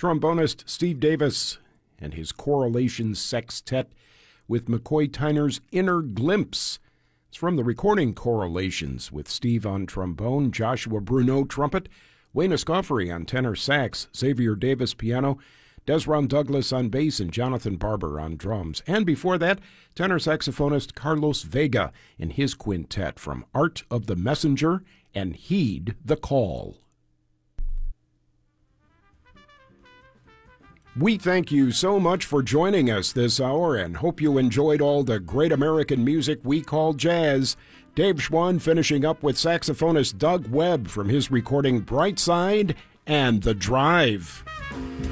trombonist Steve Davis and his Correlation Sextet with McCoy Tyner's Inner Glimpse. It's from the recording Correlations with Steve on trombone, Joshua Bruneau trumpet, Wayne Escoffery on tenor sax, Xavier Davis piano, Desron Douglas on bass, and Jonathan Barber on drums. And before that, tenor saxophonist Carlos Vega in his quintet from Art of the Messenger and Heed the Call. We thank you so much for joining us this hour and hope you enjoyed all the great American music we call jazz. Dave Schwann finishing up with saxophonist Doug Webb from his recording Brightside and The Drive.